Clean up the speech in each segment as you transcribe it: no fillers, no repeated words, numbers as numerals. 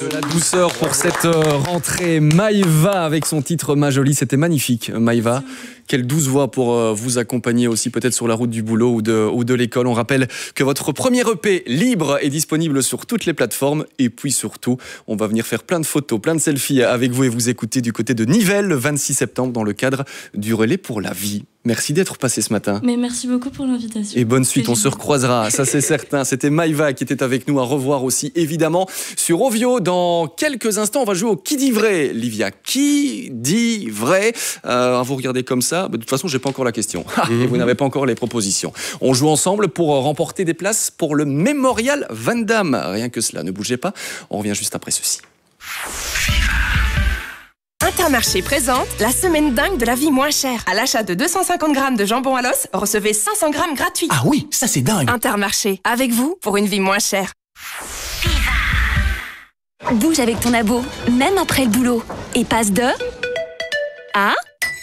De la douceur pour cette rentrée. Maïva avec son titre Ma Jolie, c'était magnifique. Maïva, quelle douce voix pour vous accompagner aussi peut-être sur la route du boulot ou de l'école. On rappelle que votre premier EP libre est disponible sur toutes les plateformes. Et puis surtout, on va venir faire plein de photos, plein de selfies avec vous et vous écouter du côté de Nivelles le 26 septembre dans le cadre du Relais pour la Vie. Merci d'être passé ce matin. Mais merci beaucoup pour l'invitation. Et bonne suite, on se recroisera, ça c'est certain. C'était Maïva qui était avec nous, à revoir aussi évidemment sur Ovio. Dans quelques instants, on va jouer au Qui dit vrai, Livia. Qui dit vrai vous regardez comme ça, de toute façon, j'ai pas encore la question. Et vous n'avez pas encore les propositions. On joue ensemble pour remporter des places pour le Mémorial Van Damme. Rien que cela, ne bougez pas. On revient juste après ceci. Intermarché présente la semaine dingue de la vie moins chère. À l'achat de 250 grammes de jambon à l'os, recevez 500 grammes gratuits. Ah oui, ça c'est dingue. Intermarché, avec vous pour une vie moins chère. Bouge avec ton abo, même après le boulot. Et passe de... à...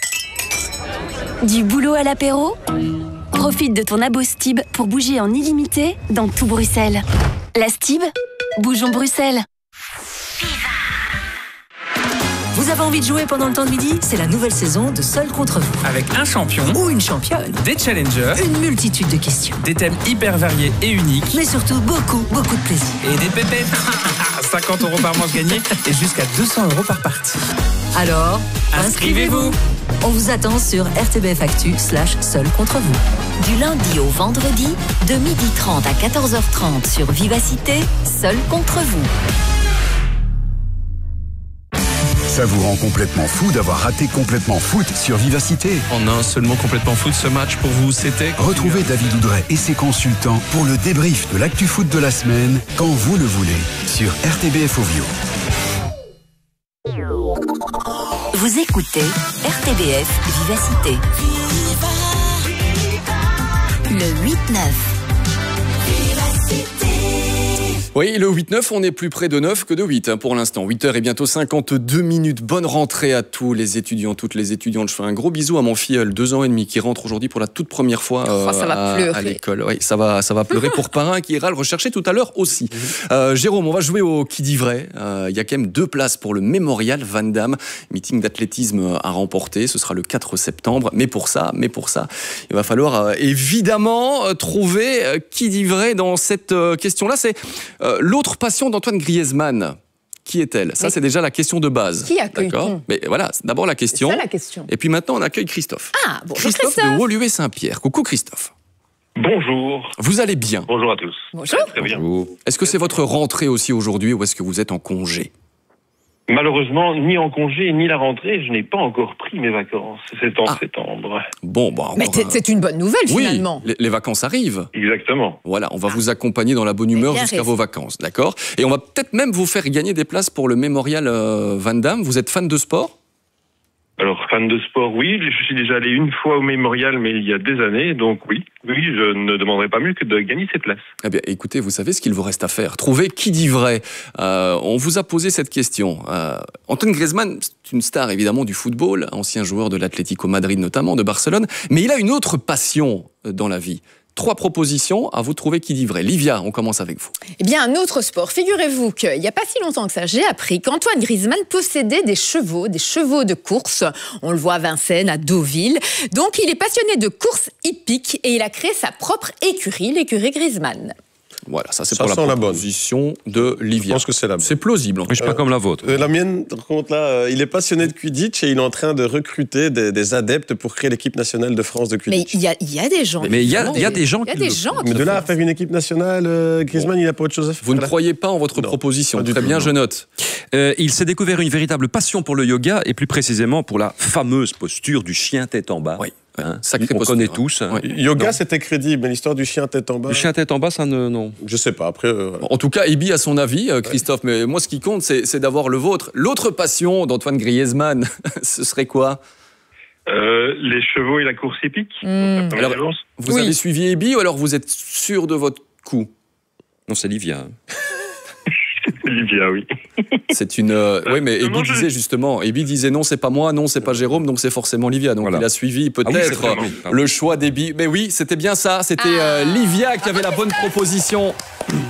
du boulot à l'apéro. Profite de ton abo Stib pour bouger en illimité dans tout Bruxelles. La Stib, bougeons Bruxelles. Vous avez envie de jouer pendant le temps de midi? C'est la nouvelle saison de Seul contre vous. Avec un champion Ou une championne. des challengers, Une multitude de questions. des thèmes hyper variés et uniques Mais surtout beaucoup de plaisir. et des pépettes. 50 € par manche gagné et jusqu'à 200 € par partie. Alors, Inscrivez-vous. On vous attend sur RTBF Actu/Seul contre vous. Du lundi au vendredi, de 12h30 à 14h30 sur Vivacité, Seul contre vous. Ça vous rend complètement fou d'avoir raté Complètement Foot sur Vivacité. En un seul mot, Complètement Foot, ce match pour vous, c'était... Retrouvez David Oudret et ses consultants pour le débrief de l'actu foot de la semaine, quand vous le voulez, sur RTBF Ovio. Vous écoutez RTBF Vivacité. Le 8-9. Oui, le 8-9, on est plus près de 9 que de 8 pour l'instant. 8h et bientôt 52 minutes. Bonne rentrée à tous les étudiants, toutes les étudiantes. Je fais un gros bisou à mon filleul, 2 ans et demi, qui rentre aujourd'hui pour la toute première fois à l'école. Oui, ça va pleurer pour Parrain qui ira le rechercher tout à l'heure aussi. Jérôme, on va jouer au Qui dit vrai. Il y a quand même 2 places pour le Mémorial Van Damme. Meeting d'athlétisme à remporter. Ce sera le 4 septembre. Mais pour ça, il va falloir évidemment trouver qui dit vrai dans cette question-là. C'est l'autre passion d'Antoine Griezmann. Qui est-elle? Ça, c'est déjà la question de base. Qui accueille D'accord. Mais voilà, c'est d'abord la question. C'est ça la question. Et puis maintenant, on accueille Christophe. Ah, bonjour Christophe de Woluwe-Saint-Pierre. Coucou Christophe. Bonjour. Vous allez bien? Bonjour à tous. Bonjour. Très bien. Est-ce que c'est votre rentrée aussi aujourd'hui ou est-ce que vous êtes en congé? Malheureusement, ni en congé, ni la rentrée, je n'ai pas encore pris mes vacances. C'est en septembre. Bon, bah, Mais c'est une bonne nouvelle finalement. Oui, les vacances arrivent. Exactement. Voilà, on va vous accompagner dans la bonne humeur bien jusqu'à raison. vos vacances, d'accord? Et on va peut-être même vous faire gagner des places pour le Mémorial Van Damme. Vous êtes fan de sport? Alors, fan de sport, oui. Je suis déjà allé une fois au Mémorial, mais il y a des années. Donc oui, je ne demanderai pas mieux que de gagner ces places. Eh bien, écoutez, vous savez ce qu'il vous reste à faire. Trouvez qui dit vrai. On vous a posé cette question. Antoine Griezmann, c'est une star évidemment du football, ancien joueur de l'Atlético Madrid notamment, de Barcelone, mais il a une autre passion dans la vie. 3 propositions, à vous de trouver qui dit vrai. Livia, on commence avec vous. Eh bien, un autre sport. Figurez-vous qu'il n'y a pas si longtemps que ça, j'ai appris qu'Antoine Griezmann possédait des chevaux de course. On le voit à Vincennes, à Deauville. Donc, il est passionné de course hippique et il a créé sa propre écurie, l'écurie Griezmann. Voilà, ça c'est pour la proposition de Livia. Je pense que c'est la bonne. C'est plausible. Mais je suis pas comme la vôtre. La mienne, par contre, là, il est passionné de Quidditch et il est en train de recruter des adeptes pour créer l'équipe nationale de France de Mais Quidditch. il y a des gens. Mais il y a des gens qui le font. Mais de là à faire une équipe nationale, Griezmann, il a pas autre chose à faire. Vous ne croyez pas en votre proposition. Très bien, je note. Il s'est découvert une véritable passion pour le yoga et plus précisément pour la fameuse posture du chien tête en bas. Oui. Hein, Sacrée on posture, connaît hein. tous. Hein. Yoga, Non. c'était crédible, mais l'histoire du chien tête en bas. Le chien tête en bas, ça non. Je sais pas, après. En tout cas, Ibi a son avis, Christophe, mais moi ce qui compte, c'est d'avoir le vôtre. L'autre passion d'Antoine Griezmann, ce serait quoi? Les chevaux et la course hippique. Donc, la Alors, vous avez suivi Ibi ou alors vous êtes sûr de votre coup? Non, c'est Livia. Olivia, oui. C'est une. Oui, mais Ebi disait justement. Ebi disait non, c'est pas moi, non, c'est pas Jérôme, donc c'est forcément Livia. Donc il a suivi peut-être le choix d'Ebi. Mais oui, c'était bien ça. C'était Livia qui avait la bonne proposition.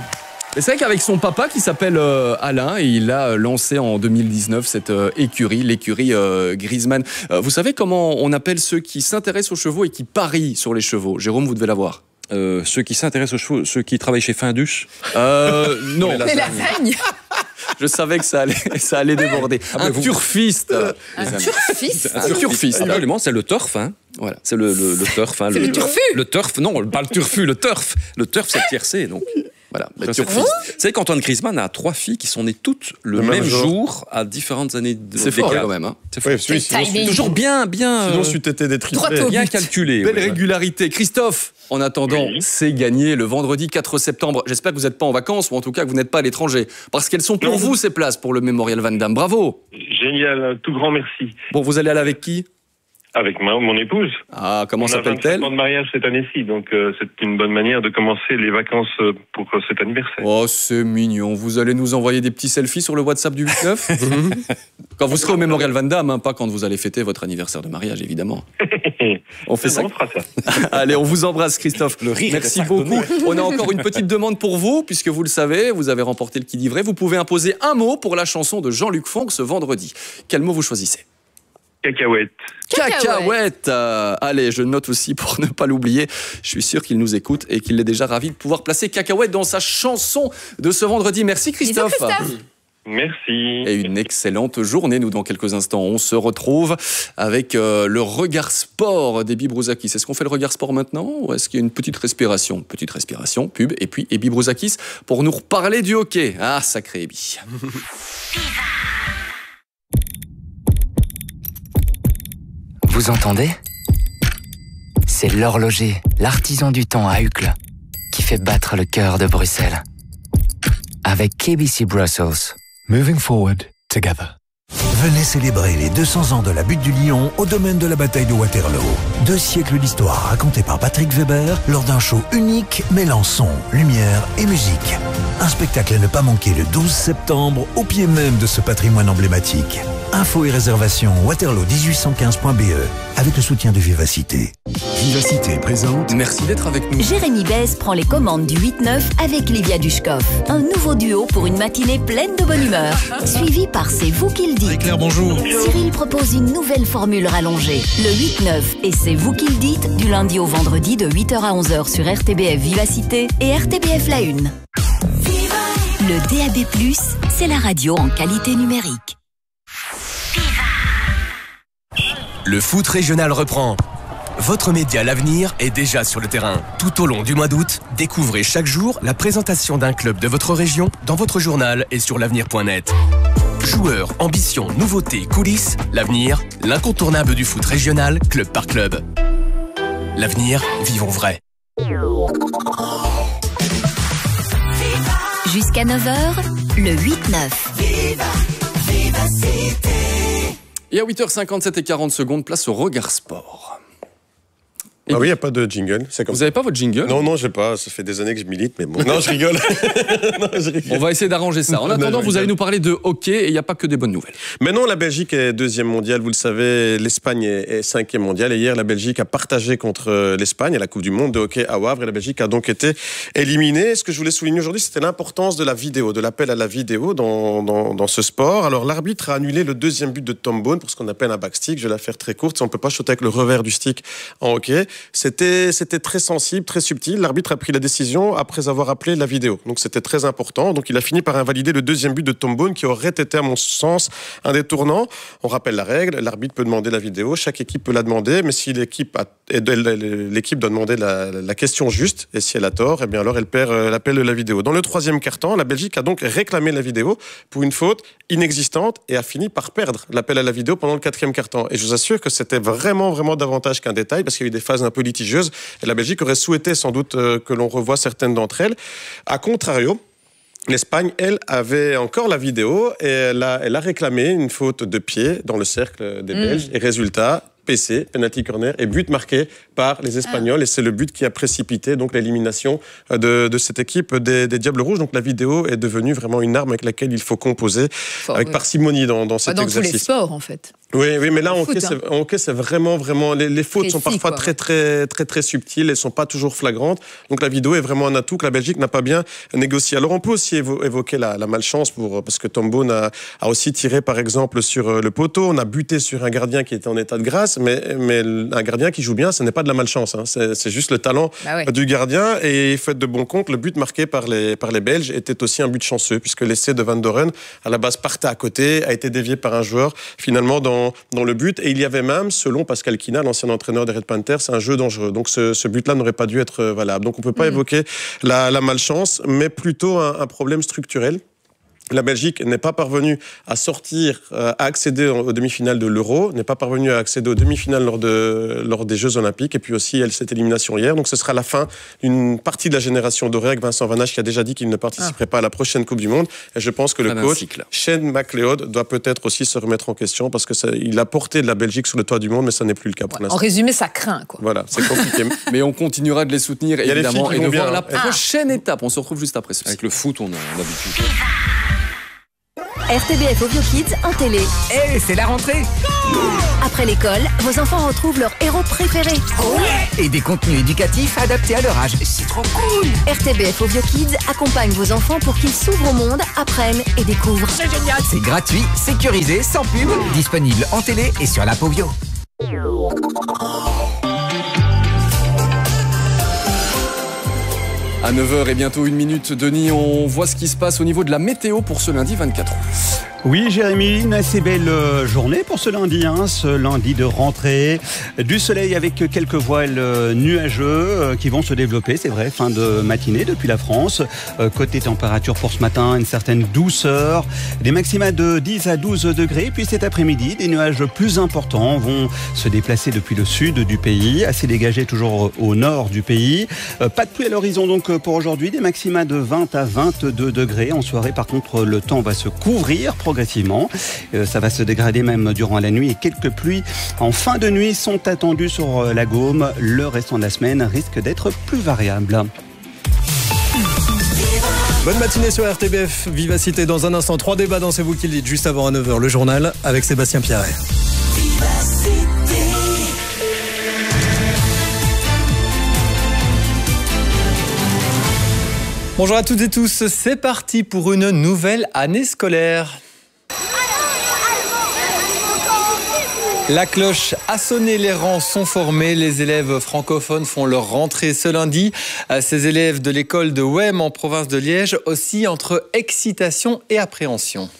C'est vrai qu'avec son papa qui s'appelle Alain, et il a lancé en 2019 cette écurie, l'écurie Griezmann. Vous savez comment on appelle ceux qui s'intéressent aux chevaux et qui parient sur les chevaux? Jérôme, vous devez l'avoir. Ceux qui s'intéressent aux chevaux, ceux qui travaillent chez Findus. Non. Les lasagnes. Je savais que ça allait déborder. Un turfiste. Un turfiste. Un turfiste. Absolument, c'est le turf. Hein. Voilà. C'est le turf. Hein, c'est le turfu. Le turf, non, pas le turfu, le turf. Le turf, c'est le tiercé, donc. Voilà, Vous savez qu'Antoine Griezmann a 3 filles qui sont nées toutes le même jour à différentes années d'écart. C'est fort quand même. Hein. C'est fort. Oui, toujours bien. Sinon, c'eût été des triplés. Bien calculé. Belle régularité. Christophe, en attendant, c'est gagné le vendredi 4 septembre. J'espère que vous n'êtes pas en vacances ou en tout cas que vous n'êtes pas à l'étranger. Parce qu'elles sont pour vous, ces places pour le Mémorial Van Damme. Bravo. Génial, un tout grand merci. Bon, vous allez aller avec qui? Avec mon épouse. Ah, comment s'appelle-t-elle? On a 25 ans de mariage cette année-ci, donc c'est une bonne manière de commencer les vacances pour cet anniversaire. Oh, c'est mignon. Vous allez nous envoyer des petits selfies sur le WhatsApp du 8-9 quand vous serez au Mémorial Van Damme, hein, pas quand vous allez fêter votre anniversaire de mariage, évidemment. On fait ça. On fera ça. Allez, on vous embrasse, Christophe. Le rire. Merci beaucoup. On a encore une petite demande pour vous, puisque vous le savez, vous avez remporté le qui dit vrai. Vous pouvez imposer un mot pour la chanson de Jean-Luc Fonck ce vendredi. Quel mot vous choisissez? Cacahuète. Cacahuète. Allez, je note aussi pour ne pas l'oublier. Je suis sûr qu'il nous écoute et qu'il est déjà ravi de pouvoir placer Cacahuète dans sa chanson de ce vendredi. Merci Christophe. Bisous, Christophe. Merci. Et une excellente journée. Nous, dans quelques instants, on se retrouve avec le regard sport d'Ebi Brouzakis. Est-ce qu'on fait le regard sport maintenant ou est-ce qu'il y a une petite respiration? Petite respiration, pub, et puis Ebi Brouzakis pour nous reparler du hockey. Ah, sacré Ebi. Vous entendez? C'est l'horloger, l'artisan du temps à Uccle, qui fait battre le cœur de Bruxelles. Avec KBC Brussels. Moving forward together. Venez célébrer les 200 ans de la butte du Lion au domaine de la bataille de Waterloo. 2 siècles d'histoire racontés par Patrick Weber lors d'un show unique mêlant son, lumière et musique. Un spectacle à ne pas manquer le 12 septembre au pied même de ce patrimoine emblématique. Infos et réservations waterloo1815.be avec le soutien de Vivacité. Vivacité présente. Merci d'être avec nous. Jérémy Bez prend les commandes du 8-9 avec Livia Dushkov. Un nouveau duo pour une matinée pleine de bonne humeur. Suivi par C'est vous qui le dites. Claire, bonjour. Cyril propose une nouvelle formule rallongée. Le 8-9 et C'est vous qui le dites du lundi au vendredi de 8h à 11h sur RTBF Vivacité et RTBF La Une. Le DAB+, c'est la radio en qualité numérique. Le foot régional reprend. Votre média L'Avenir est déjà sur le terrain. Tout au long du mois d'août, découvrez chaque jour la présentation d'un club de votre région dans votre journal et sur l'avenir.net. Joueurs, ambitions, nouveautés, coulisses, L'Avenir, l'incontournable du foot régional, club par club. L'Avenir, vivons vrai. Jusqu'à 9h, le 8-9. Et à 8h57 et 40 secondes, place au regard sport. Ah oui, il n'y a pas de jingle. Vous n'avez pas votre jingle? Non, je n'ai pas. Ça fait des années que je milite, mais bon. Non, je rigole. On va essayer d'arranger ça. En attendant, vous allez nous parler de hockey et il n'y a pas que des bonnes nouvelles. Mais non, la Belgique est 2e mondiale, vous le savez. L'Espagne est 5e mondiale. Et hier, la Belgique a partagé contre l'Espagne à la Coupe du Monde de hockey à Wavre. Et la Belgique a donc été éliminée. Ce que je voulais souligner aujourd'hui, c'était l'importance de la vidéo, de l'appel à la vidéo dans ce sport. Alors, l'arbitre a annulé le 2e but de Tom Bone pour ce qu'on appelle un backstick. Je vais la faire très courte. On ne peut pas shooter avec le revers du stick en hockey. C'était très sensible, très subtil. L'arbitre a pris la décision après avoir appelé la vidéo. Donc c'était très important. Donc il a fini par invalider le 2e but de Tom Bone qui aurait été, à mon sens, un détournant. On rappelle la règle. L'arbitre peut demander la vidéo. Chaque équipe peut la demander. Mais si l'équipe doit demander la question juste, et si elle a tort, eh bien alors elle perd l'appel de la vidéo. Dans le 3e quart-temps, la Belgique a donc réclamé la vidéo pour une faute inexistante et a fini par perdre l'appel à la vidéo pendant le 4e quart-temps. Et je vous assure que c'était vraiment davantage qu'un détail parce qu'il y a eu des phases un peu litigieuses. Et la Belgique aurait souhaité sans doute que l'on revoie certaines d'entre elles. A contrario, l'Espagne, elle, avait encore la vidéo et elle a réclamé une faute de pied dans le cercle des Belges. Et résultat, PC, penalty corner, et but marqué par les Espagnols. Et c'est le but qui a précipité donc l'élimination de cette équipe des Diables Rouges. Donc la vidéo est devenue vraiment une arme avec laquelle il faut composer avec parcimonie dans cet exercice. Dans tous les sports, en fait. Oui, mais là, en hockey, c'est vraiment... Les fautes sont parfois très subtiles et ne sont pas toujours flagrantes. Donc la vidéo est vraiment un atout que la Belgique n'a pas bien négocié. Alors on peut aussi évoquer la malchance parce que Tom Bone a aussi tiré, par exemple, sur le poteau. On a buté sur un gardien qui était en état de grâce, mais un gardien qui joue bien, ce n'est pas de la malchance. Hein. C'est juste le talent du gardien. Et faites de bon compte, le but marqué par les Belges était aussi un but chanceux, puisque l'essai de Van Doren, à la base, partait à côté, a été dévié par un joueur, finalement, dans le but. Et il y avait même, selon Pascal Quina, l'ancien entraîneur des Red Panthers, un jeu dangereux. Donc ce but-là n'aurait pas dû être valable. Donc on ne peut pas évoquer la malchance, mais plutôt un problème structurel. La Belgique n'est pas parvenue à accéder aux demi-finales de l'Euro, n'est pas parvenue à accéder aux demi-finales lors des Jeux Olympiques, et puis aussi cette élimination hier. Donc ce sera la fin d'une partie de la génération dorée avec Vincent Van Hache qui a déjà dit qu'il ne participerait pas à la prochaine Coupe du Monde. Et je pense que le coach Shane McLeod doit peut-être aussi se remettre en question parce qu'il a porté de la Belgique sur le toit du monde, mais ça n'est plus le cas pour l'instant. En résumé, ça craint, quoi. Voilà, c'est compliqué. Mais on continuera de les soutenir évidemment et de voir la prochaine étape. On se retrouve juste après ceci. Avec le foot, on a l'habitude. RTBF Ovio Kids en télé. C'est la rentrée. Après l'école, vos enfants retrouvent leur héros préféré. Et des contenus éducatifs adaptés à leur âge. C'est trop cool. RTBF Ovio Kids accompagne vos enfants pour qu'ils s'ouvrent au monde, apprennent et découvrent. C'est génial. C'est gratuit, sécurisé, sans pub. Disponible en télé et sur l'app Ovio. À 9h et bientôt 1 minute, Denis, on voit ce qui se passe au niveau de la météo pour ce lundi 24 août. Oui, Jérémy, une assez belle journée pour ce lundi de rentrée. Du soleil avec quelques voiles nuageux qui vont se développer, c'est vrai, fin de matinée depuis la France. Côté température pour ce matin, une certaine douceur. Des maxima de 10 à 12 degrés. Puis cet après-midi, des nuages plus importants vont se déplacer depuis le sud du pays, assez dégagés toujours au nord du pays. Pas de pluie à l'horizon donc pour aujourd'hui, des maxima de 20 à 22 degrés. En soirée, par contre, le temps va se couvrir progressivement. Ça va se dégrader même durant la nuit et quelques pluies en fin de nuit sont attendues sur la Gaume. Le restant de la semaine risque d'être plus variable. Bonne matinée sur RTBF Vivacité. Dans un instant, 3 débats dans C'est vous qui le dites, juste avant à 9h, le journal avec Sébastien Pierret. Bonjour à toutes et tous, c'est parti pour une nouvelle année scolaire. La cloche a sonné, les rangs sont formés, les élèves francophones font leur rentrée ce lundi. Ces élèves de l'école de Wem en province de Liège oscillent entre excitation et appréhension.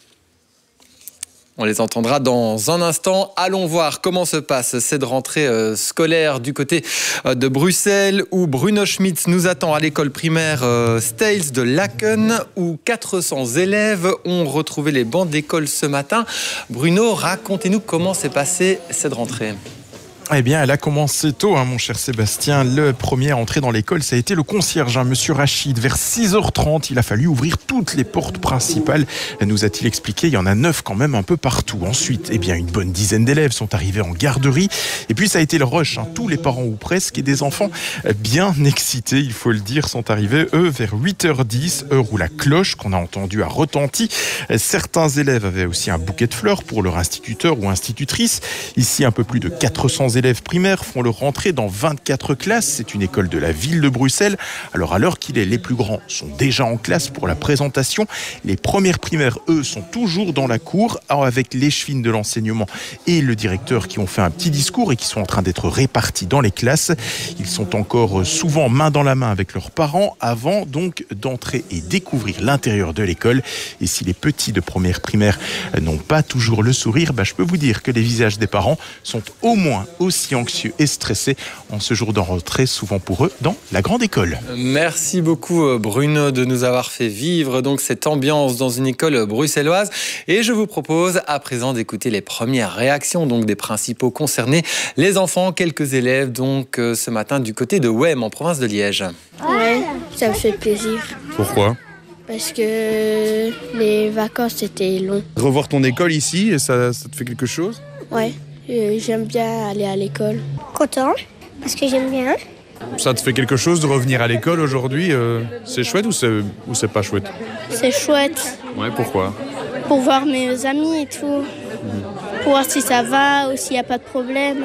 On les entendra dans un instant. Allons voir comment se passe cette rentrée scolaire du côté de Bruxelles, où Bruno Schmitz nous attend à l'école primaire Stales de Laken, où 400 élèves ont retrouvé les bancs d'école ce matin. Bruno, racontez-nous comment s'est passée cette rentrée. Eh bien, elle a commencé tôt, mon cher Sébastien. Le premier à entrer dans l'école, ça a été le concierge, Monsieur Rachid. Vers 6h30, il a fallu ouvrir toutes les portes principales. Nous a-t-il expliqué, il y en a 9 quand même un peu partout. Ensuite, eh bien, une bonne dizaine d'élèves sont arrivés en garderie. Et puis, ça a été le rush. Tous les parents ou presque et des enfants bien excités, il faut le dire, sont arrivés, eux, vers 8h10, heure où la cloche qu'on a entendue a retenti. Certains élèves avaient aussi un bouquet de fleurs pour leur instituteur ou institutrice. Ici, un peu plus de 400 élèves primaires font leur rentrée dans 24 classes. C'est une école de la ville de Bruxelles. Alors à l'heure qu'il est, les plus grands sont déjà en classe pour la présentation. Les premières primaires, eux, sont toujours dans la cour avec l'échevine de l'enseignement et le directeur qui ont fait un petit discours et qui sont en train d'être répartis dans les classes. Ils sont encore souvent main dans la main avec leurs parents avant donc d'entrer et découvrir l'intérieur de l'école. Et si les petits de première primaire n'ont pas toujours le sourire, je peux vous dire que les visages des parents sont au moins aussi anxieux et stressés en ce jour de rentrée, souvent pour eux, dans la grande école. Merci beaucoup Bruno de nous avoir fait vivre donc cette ambiance dans une école bruxelloise. Et je vous propose à présent d'écouter les premières réactions donc des principaux concernés, les enfants, quelques élèves donc ce matin du côté de Wem en province de Liège. Ouais, ça me fait plaisir. Pourquoi ? Parce que les vacances étaient longues. Revoir ton école ici, ça te fait quelque chose ? Ouais. J'aime bien aller à l'école. Content, parce que j'aime bien. Ça te fait quelque chose de revenir à l'école aujourd'hui? C'est chouette ou c'est pas chouette? C'est chouette. Ouais, pourquoi? Pour voir mes amis et tout. Pour voir si ça va ou s'il n'y a pas de problème.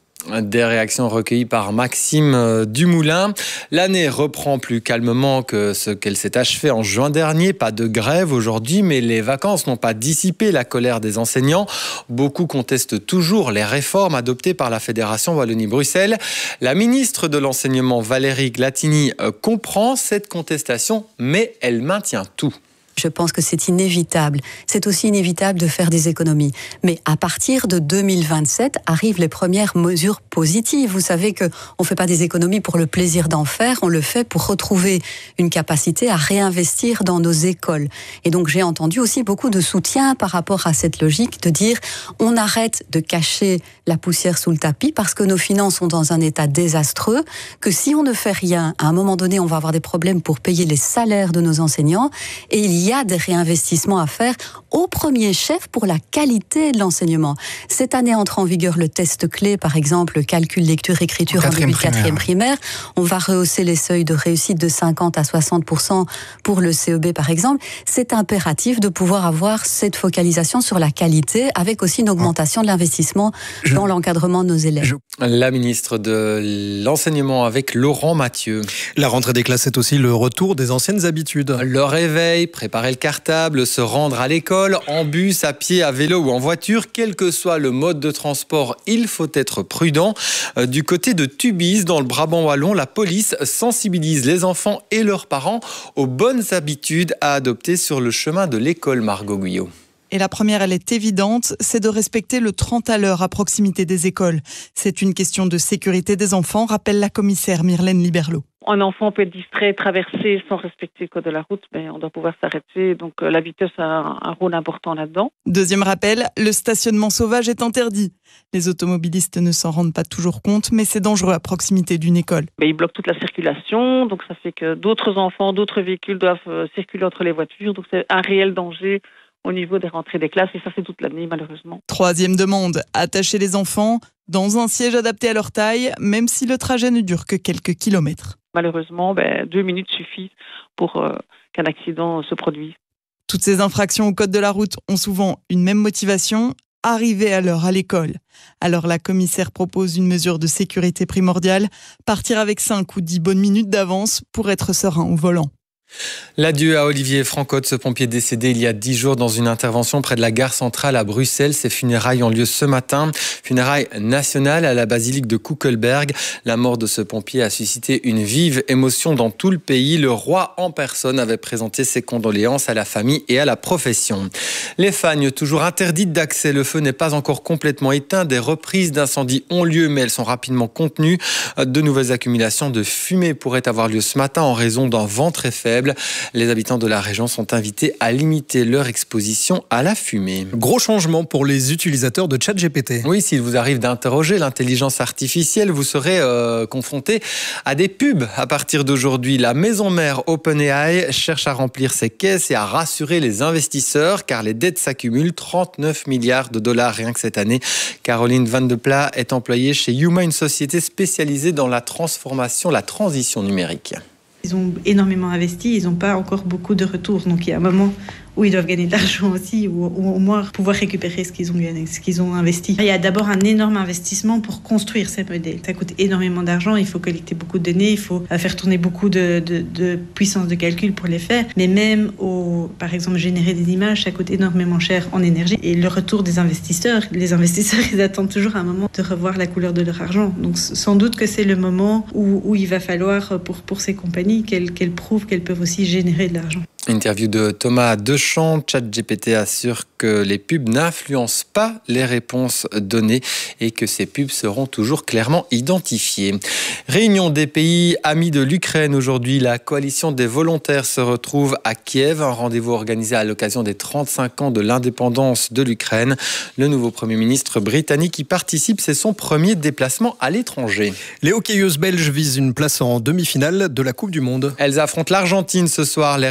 Des réactions recueillies par Maxime Dumoulin. L'année reprend plus calmement que ce qu'elle s'est achevée en juin dernier. Pas de grève aujourd'hui, mais les vacances n'ont pas dissipé la colère des enseignants. Beaucoup contestent toujours les réformes adoptées par la Fédération Wallonie-Bruxelles. La ministre de l'Enseignement, Valérie Glatini, comprend cette contestation, mais elle maintient tout. Je pense que c'est inévitable. C'est aussi inévitable de faire des économies. Mais à partir de 2027 arrivent les premières mesures positives. Vous savez qu'on ne fait pas des économies pour le plaisir d'en faire, on le fait pour retrouver une capacité à réinvestir dans nos écoles. Et donc j'ai entendu aussi beaucoup de soutien par rapport à cette logique de dire on arrête de cacher la poussière sous le tapis parce que nos finances sont dans un état désastreux, que si on ne fait rien, à un moment donné, on va avoir des problèmes pour payer les salaires de nos enseignants et il y a des réinvestissements à faire au premier chef pour la qualité de l'enseignement. Cette année entre en vigueur le test clé, par exemple, calcul, lecture, écriture en début de 4e primaire. On va rehausser les seuils de réussite de 50 à 60% pour le CEB, par exemple. C'est impératif de pouvoir avoir cette focalisation sur la qualité avec aussi une augmentation de l'investissement dans l'encadrement de nos élèves. La ministre de l'Enseignement avec Laurent Mathieu. La rentrée des classes est aussi le retour des anciennes habitudes. Le réveil, préparer le cartable, se rendre à l'école, en bus, à pied, à vélo ou en voiture, quel que soit le mode de transport, il faut être prudent. Du côté de Tubize, dans le Brabant wallon, la police sensibilise les enfants et leurs parents aux bonnes habitudes à adopter sur le chemin de l'école, Margot Guyot. Et la première, elle est évidente, c'est de respecter le 30 à l'heure à proximité des écoles. C'est une question de sécurité des enfants, rappelle la commissaire Myrlène Liberlo. Un enfant peut être distrait, traverser sans respecter le code de la route, mais on doit pouvoir s'arrêter. Donc la vitesse a un rôle important là-dedans. Deuxième rappel, le stationnement sauvage est interdit. Les automobilistes ne s'en rendent pas toujours compte, mais c'est dangereux à proximité d'une école. Ils bloquent toute la circulation, donc ça fait que d'autres enfants, d'autres véhicules doivent circuler entre les voitures. Donc c'est un réel danger au niveau des rentrées des classes, et ça c'est toute l'année malheureusement. Troisième demande, attacher les enfants dans un siège adapté à leur taille, même si le trajet ne dure que quelques kilomètres. Malheureusement, 2 minutes suffisent pour qu'un accident se produise. Toutes ces infractions au code de la route ont souvent une même motivation, arriver à l'heure à l'école. Alors la commissaire propose une mesure de sécurité primordiale, partir avec 5 ou 10 bonnes minutes d'avance pour être serein au volant. L'adieu à Olivier Francotte, ce pompier décédé il y a 10 jours dans une intervention près de la gare centrale à Bruxelles. Ses funérailles ont lieu ce matin. Funérailles nationales à la basilique de Kuckelberg. La mort de ce pompier a suscité une vive émotion dans tout le pays. Le roi en personne avait présenté ses condoléances à la famille et à la profession. Les Fagnes, toujours interdites d'accès. Le feu n'est pas encore complètement éteint. Des reprises d'incendies ont lieu, mais elles sont rapidement contenues. De nouvelles accumulations de fumée pourraient avoir lieu ce matin en raison d'un vent très faible. Les habitants de la région sont invités à limiter leur exposition à la fumée. Gros changement pour les utilisateurs de ChatGPT. Oui, s'il vous arrive d'interroger l'intelligence artificielle, vous serez confronté à des pubs à partir d'aujourd'hui. La maison mère OpenAI cherche à remplir ses caisses et à rassurer les investisseurs car les dettes s'accumulent, 39 milliards de dollars rien que cette année. Caroline Van de Pla est employée chez Yuma, une société spécialisée dans la transition numérique. Ils ont énormément investi, ils n'ont pas encore beaucoup de retours. Donc il y a un moment où ils doivent gagner de l'argent aussi, ou au moins pouvoir récupérer ce qu'ils ont gagné, ce qu'ils ont investi. Il y a d'abord un énorme investissement pour construire ces modèles. Ça coûte énormément d'argent, il faut collecter beaucoup de données, il faut faire tourner beaucoup de puissance de calcul pour les faire. Mais même, par exemple, générer des images, ça coûte énormément cher en énergie. Et le retour des investisseurs, les investisseurs, ils attendent toujours un moment de revoir la couleur de leur argent. Donc sans doute que c'est le moment où il va falloir, pour ces compagnies, qu'elles prouvent qu'elles peuvent aussi générer de l'argent. Interview de Thomas Deschamps. ChatGPT assure que les pubs n'influencent pas les réponses données et que ces pubs seront toujours clairement identifiées. Réunion des pays amis de l'Ukraine aujourd'hui. La coalition des volontaires se retrouve à Kiev. Un rendez-vous organisé à l'occasion des 35 ans de l'indépendance de l'Ukraine. Le nouveau Premier ministre britannique y participe. C'est son premier déplacement à l'étranger. Les hockeyeuses belges visent une place en demi-finale de la Coupe du Monde. Elles affrontent l'Argentine ce soir. Les Red Panthers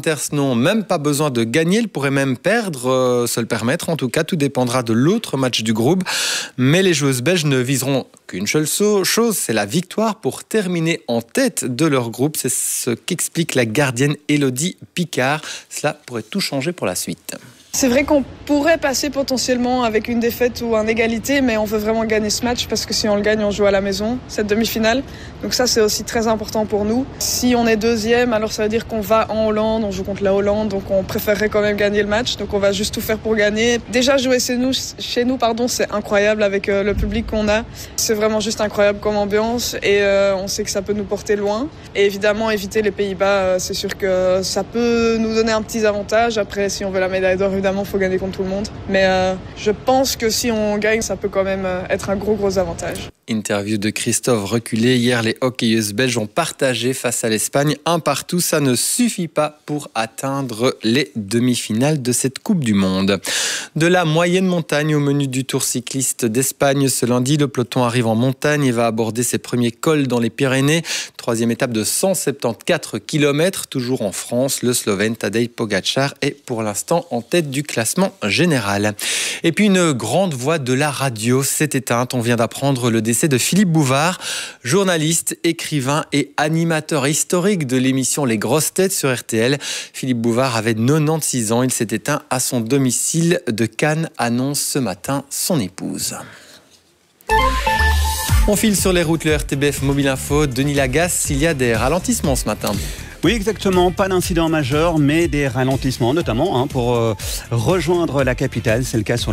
Panthers n'ont même pas besoin de gagner, ils pourraient même perdre, se le permettre. En tout cas, tout dépendra de l'autre match du groupe. Mais les joueuses belges ne viseront qu'une seule chose, c'est la victoire pour terminer en tête de leur groupe. C'est ce qu'explique la gardienne Elodie Picard. Cela pourrait tout changer pour la suite. C'est vrai qu'on pourrait passer potentiellement avec une défaite ou une égalité, mais on veut vraiment gagner ce match parce que si on le gagne, on joue à la maison, cette demi-finale. Donc ça, c'est aussi très important pour nous. Si on est deuxième, alors ça veut dire qu'on va en Hollande, on joue contre la Hollande, donc on préférerait quand même gagner le match. Donc on va juste tout faire pour gagner. Déjà jouer chez nous, c'est incroyable avec le public qu'on a. C'est vraiment juste incroyable comme ambiance et on sait que ça peut nous porter loin. Et évidemment, éviter les Pays-Bas, c'est sûr que ça peut nous donner un petit avantage. Après, si on veut la médaille d'or, évidemment, il faut gagner contre tout le monde. Mais je pense que si on gagne, ça peut quand même être un gros avantage. Interview de Christophe Reculé. Hier, les hockeyeuses belges ont partagé face à l'Espagne 1-1. Ça ne suffit pas pour atteindre les demi-finales de cette Coupe du Monde. De la moyenne montagne au menu du Tour cycliste d'Espagne. Ce lundi, le peloton arrive en montagne et va aborder ses premiers cols dans les Pyrénées. 3e étape de 174 km. Toujours en France, le Slovène Tadej Pogačar est pour l'instant en tête du classement général. Et puis une grande voix de la radio s'est éteinte. On vient d'apprendre le décès de Philippe Bouvard, journaliste, écrivain et animateur historique de l'émission Les Grosses Têtes sur RTL. Philippe Bouvard avait 96 ans. Il s'est éteint à son domicile de Cannes, annonce ce matin son épouse. On file sur les routes, le RTBF Mobile Info. Denis Lagasse, il y a des ralentissements ce matin. Oui, exactement. Pas d'incident majeur, mais des ralentissements, notamment pour rejoindre la capitale. C'est le cas sur